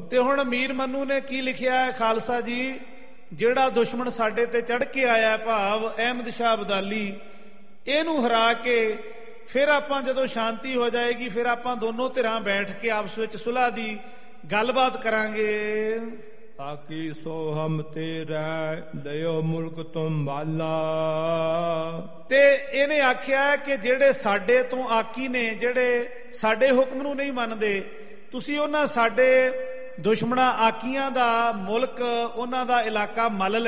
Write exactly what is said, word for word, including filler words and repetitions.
ਤੇ ਹੁਣ ਮੀਰ ਮਨੂ ਨੇ ਕੀ ਲਿਖਿਆ ਹੈ ਖਾਲਸਾ ਜੀ, ਜਿਹੜਾ ਦੁਸ਼ਮਣ ਸਾਡੇ ਤੇ ਚੜ੍ਹ ਕੇ ਆਇਆ ਭਾਵ ਅਹਿਮਦ ਸ਼ਾਹ ਅਬਦਾਲੀ, ਇਹਨੂੰ ਹਰਾ ਕੇ ਫਿਰ ਆਪਾਂ ਜਦੋਂ ਸ਼ਾਂਤੀ ਹੋ ਜਾਏਗੀ ਫਿਰ ਆਪਾਂ ਦੋਨੋਂ ਧਿਰਾਂ ਬੈਠ ਕੇ ਆਪਸ ਵਿੱਚ ਸੁਲ੍ਹਾ ਦੀ ਗੱਲਬਾਤ ਕਰਾਂਗੇ। ਤਾਕੀ ਸੋ ਹਮ ਤੇਰਾ ਦਇਓ ਮੁਲਕ ਤੁਮ ਵਾਲਾ। ਤੇ ਇਹਨੇ ਆਖਿਆ ਕਿ ਜਿਹੜੇ ਸਾਡੇ ਤੋਂ ਆਕੀ ਨੇ, ਜਿਹੜੇ ਸਾਡੇ ਹੁਕਮ ਨੂੰ ਨਹੀਂ ਮੰਨਦੇ, ਤੁਸੀਂ ਉਹਨਾਂ ਸਾਡੇ ਦੁਸ਼ਮਣਾਂ ਆਕੀਆਂ ਦਾ ਮੁਲਕ, ਉਹਨਾਂ ਦਾ ਇਲਾਕਾ ਮੱਲ